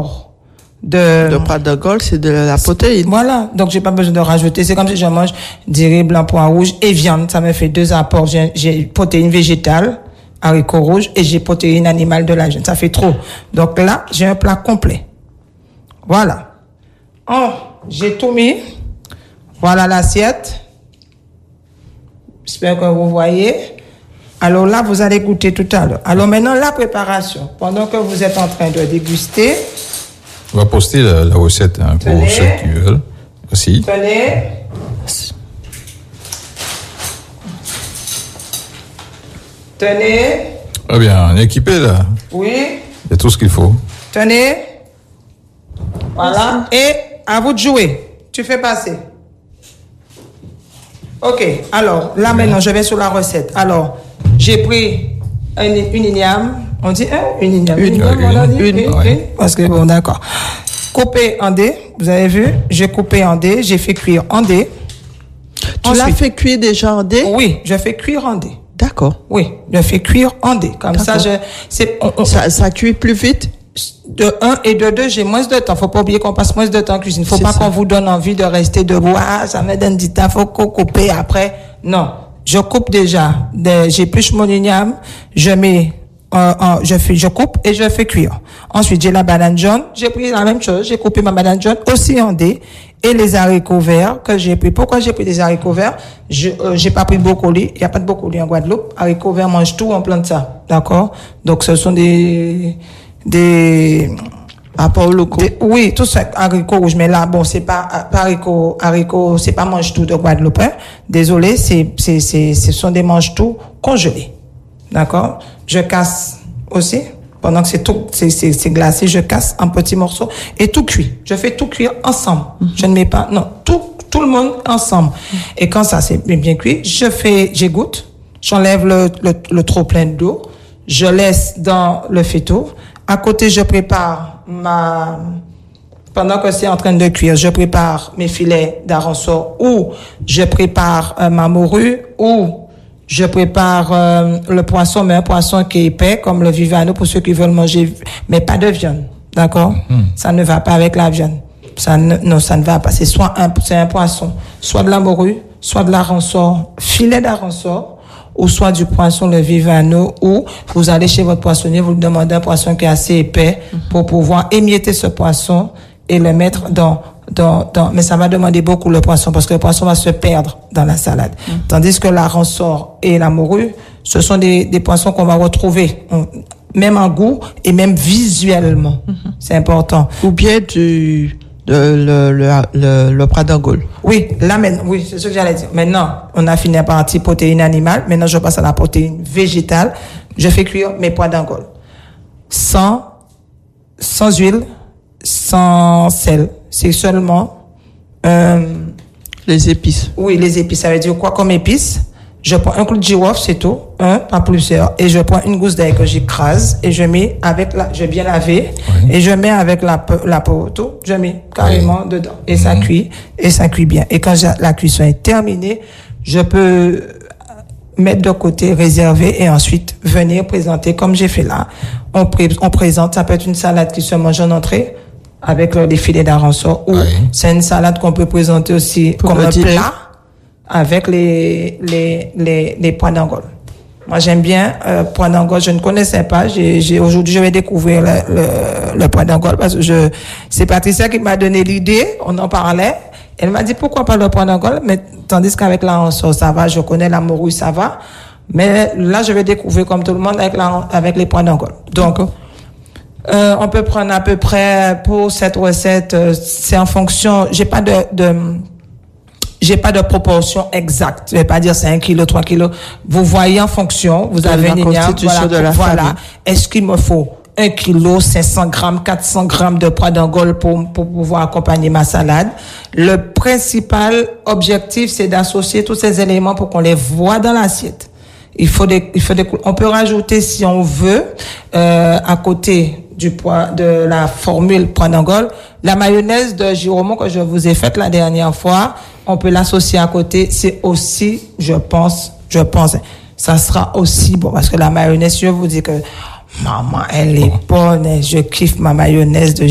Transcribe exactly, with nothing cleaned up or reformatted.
apport de... Le poids de Gaulle, c'est de la protéine. Voilà. Donc, j'ai pas besoin de rajouter. C'est comme si je mange du riz blanc, pois rouge et viande. Ça me fait deux apports. J'ai, j'ai protéine végétale, haricots rouges, et j'ai protéine animale de la viande. Ça fait trop. Donc là, j'ai un plat complet. Voilà. Oh, j'ai tout mis. Voilà l'assiette. J'espère que vous voyez. Alors là, vous allez goûter tout à l'heure. Alors maintenant, la préparation. Pendant que vous êtes en train de déguster. On va poster la, la recette hein, pour Tenez. ceux qui veulent aussi. Tenez. Tenez. Ah bien, on est équipé là. Oui. Il y a tout ce qu'il faut. Tenez. Voilà. Et à vous de jouer. Tu fais passer. Ok. Alors, là maintenant, je vais sur la recette. Alors, j'ai pris une, une igname. On dit hein, une igname. Une, Une igname, une, on a dit une, une, ouais. une. Parce que bon, d'accord. Coupé en dés. Vous avez vu? J'ai coupé en dés. J'ai fait cuire en dés. Tu l'as fait cuire déjà en dés? Oui, je fais cuire en dés. D'accord. Oui, je fais cuire en dés. Comme ça, je, c'est, on, on, ça, ça cuit plus vite? De un et de deux, j'ai moins de temps. Faut pas oublier qu'on passe moins de temps en cuisine. Faut C'est pas ça. qu'on vous donne envie de rester debout. Ah, ça me donne du temps. Faut qu'on coupe après. Non. Je coupe déjà. De, j'épluche mon igname. Je mets, euh, euh, je fais, je coupe et je fais cuire. Ensuite, j'ai la banane jaune. J'ai pris la même chose. J'ai coupé ma banane jaune aussi en dés. Et les haricots verts que j'ai pris. Pourquoi j'ai pris des haricots verts? Je, euh, j'ai pas pris de brocoli. Il y a pas de brocoli en Guadeloupe. Haricots verts mangent tout, on plante ça. D'accord? Donc, ce sont des, des, apports locaux. Des, oui, tout ça, haricots rouges. Mais là, bon, c'est pas, pas haricots, haricots, c'est pas mange-tout de Guadeloupe, hein. Désolé, c'est, c'est, c'est, ce sont des mange-tout congelés. D'accord? Je casse aussi. Pendant que c'est tout, c'est, c'est, c'est glacé, je casse en petits morceaux et tout cuit. Je fais tout cuire ensemble. Mm-hmm. Je ne mets pas, non, tout, tout le monde ensemble. Mm-hmm. Et quand ça c'est bien, bien cuit, je fais, j'égoutte, j'enlève le, le, le trop plein d'eau, je laisse dans le faitout. À côté, je prépare ma, pendant que c'est en train de cuire, je prépare mes filets d'arrançon ou je prépare euh, ma morue ou je prépare euh, le poisson, mais un poisson qui est épais, comme le vivano, pour ceux qui veulent manger, mais pas de viande, d'accord? Mm. Ça ne va pas avec la viande. Ça ne, non, ça ne va pas. C'est soit un, c'est un poisson, soit de la morue, soit de l'arrançon, filet d'arrançon, ou soit du poisson, le vivano, ou vous allez chez votre poissonnier, vous lui demandez un poisson qui est assez épais mm. pour pouvoir émietter ce poisson et le mettre dans Dans, dans, mais ça m'a demandé beaucoup le poisson parce que le poisson va se perdre dans la salade. Mmh. Tandis que la ressort et la morue, ce sont des, des poissons qu'on va retrouver, même en goût et même visuellement. Mmh. C'est important. Ou bien du, de, le, le, le, le poids d'Angoule. Oui, là, maintenant, oui, c'est ce que j'allais dire. Maintenant, on a fini la partie protéine animale. Maintenant, je passe à la protéine végétale. Je fais cuire mes pois d'Angoule. Sans, sans huile, sans sel. C'est seulement euh, les épices. Oui, les épices. Ça veut dire quoi comme épices? Je prends un clou de girofle, c'est tout, un, pas plusieurs, et je prends une gousse d'ail que j'écrase et je mets avec la, je bien laver oui. et je mets avec la la peau, tout, je mets carrément oui. dedans et mmh. ça cuit et ça cuit bien. Et quand la cuisson est terminée, je peux mettre de côté, réserver et ensuite venir présenter comme j'ai fait là. On, pré- on présente, ça peut être une salade qui se mange en entrée avec les filets d'arrançon ou oui. c'est une salade qu'on peut présenter aussi pour comme un dîner. Plat avec les les les les pois d'Angoule. Moi j'aime bien euh, pois d'Angoule, je ne connaissais pas, j'ai j'ai aujourd'hui je vais découvrir le le, le pois d'Angoule parce que je c'est Patricia qui m'a donné l'idée, on en parlait, elle m'a dit pourquoi pas le pois d'Angoule, mais tandis qu'avec l'arrançon ça va, je connais la morue ça va, mais là je vais découvrir comme tout le monde avec la avec les pois d'Angoule. Donc Euh, on peut prendre à peu près pour cette recette, euh, c'est en fonction, j'ai pas de, de j'ai pas de proportion exacte. Je vais pas dire c'est un kilo, trois kilos. Vous voyez en fonction, vous de avez une constitution voilà, de la voilà. famille. Est-ce qu'il me faut un kilo, cinq cents grammes, quatre cents grammes de pois d'Angoule pour, pour pouvoir accompagner ma salade? Le principal objectif, c'est d'associer tous ces éléments pour qu'on les voit dans l'assiette. Il faut des, il faut des, on peut rajouter si on veut, euh, à côté du pois, de la formule pois d'Angoule, la mayonnaise de Giromont que je vous ai faite la dernière fois, on peut l'associer à côté. C'est aussi, je pense, je pense, ça sera aussi bon parce que la mayonnaise, je vous dis que maman, elle est bonne, je kiffe ma mayonnaise de